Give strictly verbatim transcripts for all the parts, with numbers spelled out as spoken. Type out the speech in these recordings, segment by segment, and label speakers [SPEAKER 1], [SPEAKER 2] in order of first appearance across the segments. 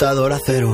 [SPEAKER 1] computadora cero.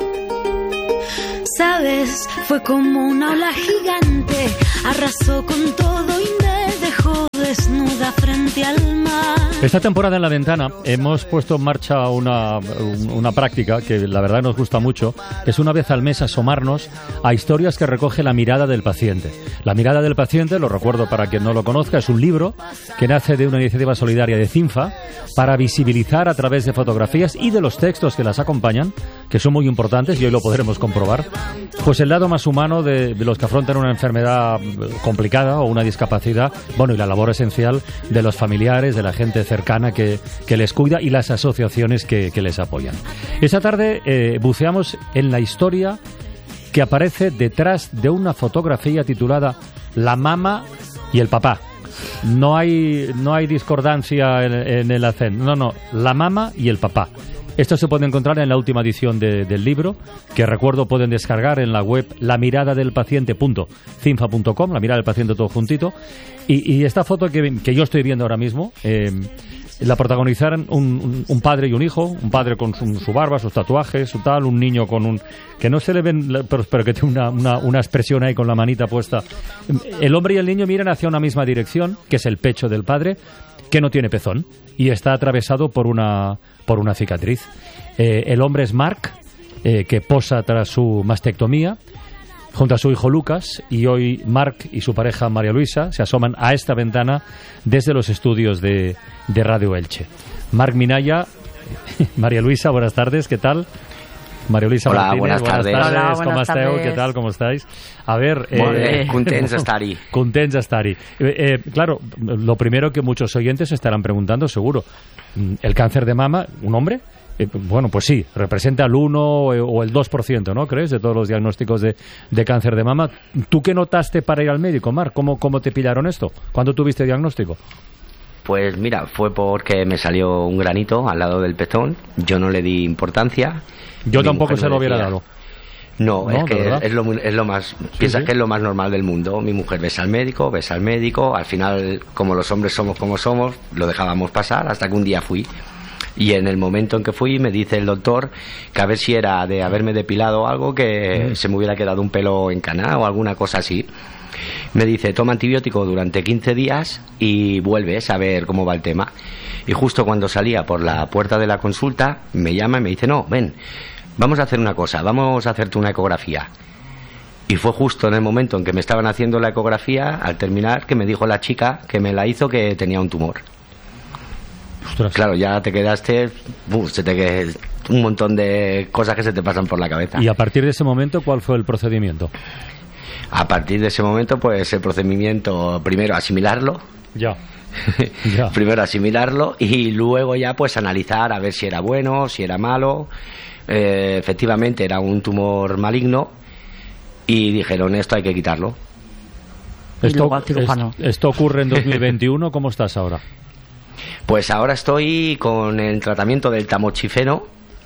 [SPEAKER 2] Sabes, fue como una ola gigante, arrasó con todo y me dejó desnuda frente al mar.
[SPEAKER 3] Esta temporada en La Ventana hemos puesto en marcha una, una práctica que la verdad nos gusta mucho. Es una vez al mes asomarnos a historias que recoge la mirada del paciente. La mirada del paciente, lo recuerdo para quien no lo conozca, es un libro que nace de una iniciativa solidaria de CINFA para visibilizar a través de fotografías y de los textos que las acompañan, que son muy importantes y hoy lo podremos comprobar, pues el lado más humano de, de los que afrontan una enfermedad complicada o una discapacidad, bueno, y la labor esencial de los familiares, de la gente cercana que, que les cuida y las asociaciones que, que les apoyan. Esta tarde eh, buceamos en la historia que aparece detrás de una fotografía titulada La mama y el papá. No hay, no hay discordancia en, en el acento. No, no, la mama y el papá. Esto se puede encontrar en la última edición de, del libro, que recuerdo pueden descargar en la web la mirada del paciente punto cinfa punto com, la mirada del paciente todo juntito. Y, y esta foto que, que yo estoy viendo ahora mismo, eh, la protagonizaron un, un, un padre y un hijo, un padre con su, su barba, sus tatuajes, su tal, un niño con un... que no se le ven, pero, pero que tiene una, una, una expresión ahí con la manita puesta. El hombre y el niño miran hacia una misma dirección, que es el pecho del padre, que no tiene pezón y está atravesado por una, por una cicatriz. Eh, el hombre es Mark, eh, que posa tras su mastectomía, junto a su hijo Lucas, y hoy Mark y su pareja María Luisa se asoman a esta ventana desde los estudios de, de Radio Elche. Marc Minaya, María Luisa, buenas tardes, ¿qué tal? María Luisa
[SPEAKER 4] Hola,
[SPEAKER 3] Martínez,
[SPEAKER 4] buenas tardes.
[SPEAKER 3] Buenas tardes,
[SPEAKER 4] Hola,
[SPEAKER 3] com
[SPEAKER 4] buenas
[SPEAKER 3] esteu?
[SPEAKER 4] tardes.
[SPEAKER 3] ¿Qué tal? ¿Cómo estáis? A ver...
[SPEAKER 4] Molt
[SPEAKER 3] eh,
[SPEAKER 4] bé, contents d'estar-hi.
[SPEAKER 3] Contents d'estar-hi. Eh, eh, claro, lo primero que muchos oyentes estarán preguntando, seguro, ¿el cáncer de mama, un hombre? Eh, bueno, pues sí, representa el uno o el dos por ciento, ¿no? ¿Crees? De todos los diagnósticos de, de cáncer de mama. ¿Tú qué notaste para ir al médico, Marc? ¿Cómo, cómo te pillaron esto? ¿Cuándo tuviste diagnóstico?
[SPEAKER 4] Pues mira, fue porque me salió un granito al lado del pezón. Yo no le di importancia.
[SPEAKER 3] Yo
[SPEAKER 4] Mi
[SPEAKER 3] tampoco
[SPEAKER 4] mujer
[SPEAKER 3] se
[SPEAKER 4] me
[SPEAKER 3] lo hubiera
[SPEAKER 4] decía,
[SPEAKER 3] dado.
[SPEAKER 4] No,
[SPEAKER 3] No,
[SPEAKER 4] es
[SPEAKER 3] ¿de
[SPEAKER 4] que
[SPEAKER 3] verdad?
[SPEAKER 4] es lo, es lo más... piensas
[SPEAKER 3] sí.
[SPEAKER 4] que es lo más normal del mundo. Mi mujer ves al médico, ves al médico. Al final, como los hombres somos como somos, lo dejábamos pasar hasta que un día fui. Y en el momento en que fui, me dice el doctor que a ver si era de haberme depilado algo, que
[SPEAKER 3] Mm.
[SPEAKER 4] se me hubiera quedado un pelo encanado o alguna cosa así. Me dice, toma antibiótico durante quince días y vuelves a ver cómo va el tema. Y justo cuando salía por la puerta de la consulta, me llama y me dice, no, ven, vamos a hacer una cosa, vamos a hacerte una ecografía. Y fue justo en el momento en que me estaban haciendo la ecografía, al terminar, que me dijo la chica que me la hizo que tenía un tumor.
[SPEAKER 3] Ostras.
[SPEAKER 4] Claro, ya te quedaste, uf, se te qued- un montón de cosas que se te pasan por la cabeza.
[SPEAKER 3] Y a partir de ese momento, ¿cuál fue el procedimiento?
[SPEAKER 4] A partir de ese momento, pues el procedimiento, primero asimilarlo,
[SPEAKER 3] Ya. Ya.
[SPEAKER 4] primero asimilarlo y luego ya pues analizar a ver si era bueno, si era malo. Eh, efectivamente era un tumor maligno y dijeron, esto hay que quitarlo.
[SPEAKER 3] Esto,
[SPEAKER 5] luego al cirujano.
[SPEAKER 3] es- esto ocurre en dos mil veintiuno. ¿Cómo estás ahora?
[SPEAKER 4] Pues ahora estoy con el tratamiento del tamoxifeno,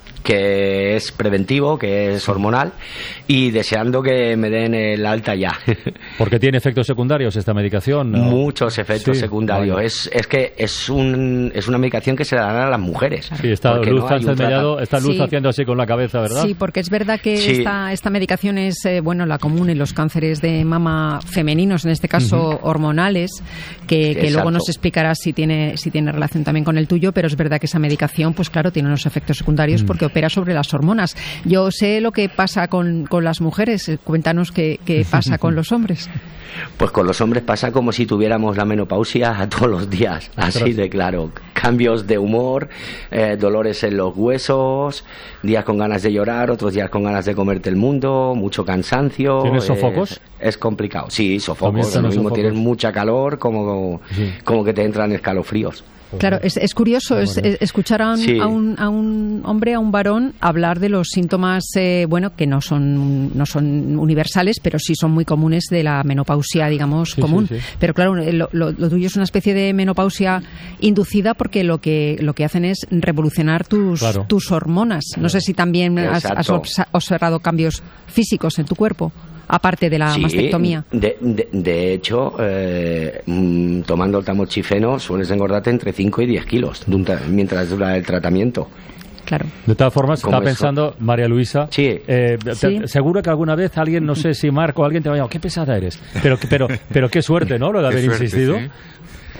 [SPEAKER 4] que es preventivo, que es hormonal, y deseando que me den el alta ya.
[SPEAKER 3] Porque tiene efectos secundarios esta medicación, ¿no?
[SPEAKER 4] Muchos efectos
[SPEAKER 3] Sí,
[SPEAKER 4] secundarios.
[SPEAKER 3] vaya.
[SPEAKER 4] Es, es que es, un, es una medicación que se la dan a las mujeres.
[SPEAKER 3] Sí, está
[SPEAKER 4] Porque
[SPEAKER 3] Luz
[SPEAKER 4] no hay un
[SPEAKER 3] Sánchez Mellado,
[SPEAKER 4] trata-
[SPEAKER 3] está Luz
[SPEAKER 5] Sí.
[SPEAKER 3] haciendo así con la cabeza, ¿verdad?
[SPEAKER 5] Sí, porque es verdad que
[SPEAKER 4] Sí.
[SPEAKER 5] esta, esta medicación es eh, bueno la común en los cánceres de mama femeninos, en este caso hormonales, que, que
[SPEAKER 4] Exacto.
[SPEAKER 5] luego nos explicarás si tiene, si tiene relación también con el tuyo, pero es verdad que esa medicación, pues claro, tiene unos efectos secundarios porque opera sobre las hormonas. Yo sé lo que pasa con, con las mujeres, eh, cuéntanos qué, qué pasa con los hombres.
[SPEAKER 4] Pues con los hombres pasa como si tuviéramos la menopausia a todos los días, así
[SPEAKER 3] Ostras.
[SPEAKER 4] de claro. Cambios de humor, eh, dolores en los huesos, días con ganas de llorar, otros días con ganas de comerte el mundo, mucho cansancio.
[SPEAKER 3] ¿Tienes
[SPEAKER 4] es-
[SPEAKER 3] sofocos?
[SPEAKER 4] Es, complicado. Sí,
[SPEAKER 3] También
[SPEAKER 4] sofocos.
[SPEAKER 3] están
[SPEAKER 4] Lo
[SPEAKER 3] los
[SPEAKER 4] mismo
[SPEAKER 3] sofocos.
[SPEAKER 4] tienes mucha calor como,
[SPEAKER 3] Sí.
[SPEAKER 4] como que te entran escalofríos.
[SPEAKER 5] Claro, es, es curioso es,
[SPEAKER 3] Bueno.
[SPEAKER 5] es escuchar a un,
[SPEAKER 4] Sí.
[SPEAKER 5] a, un, a un hombre, a un varón, hablar de los síntomas, eh, bueno, que no son, no son universales, pero sí son muy comunes de la menopausia, digamos,
[SPEAKER 3] Sí,
[SPEAKER 5] común.
[SPEAKER 3] sí, sí.
[SPEAKER 5] Pero claro, lo, lo- lo tuyo es una especie de menopausia inducida porque lo que, lo que hacen es revolucionar tus,
[SPEAKER 3] Claro.
[SPEAKER 5] tus hormonas. No sé si también has, has
[SPEAKER 4] Exacto.
[SPEAKER 5] obs- observado cambios físicos en tu cuerpo, aparte de la
[SPEAKER 4] Sí,
[SPEAKER 5] mastectomía.
[SPEAKER 4] De, de, de hecho, eh, mm, tomando el tamoxifeno sueles engordarte entre cinco y diez kilos de un tra- mientras dura el tratamiento.
[SPEAKER 5] claro.
[SPEAKER 3] De todas formas, estaba
[SPEAKER 4] eso.
[SPEAKER 3] pensando, María Luisa,
[SPEAKER 4] Sí.
[SPEAKER 3] eh, te-
[SPEAKER 5] Sí.
[SPEAKER 3] seguro que alguna vez alguien, no sé si Marco o alguien te va a llamar, qué pesada eres. Pero, pero, pero qué suerte, ¿no? Lo de
[SPEAKER 1] Qué
[SPEAKER 3] haber
[SPEAKER 1] suerte,
[SPEAKER 3] insistido.
[SPEAKER 1] sí.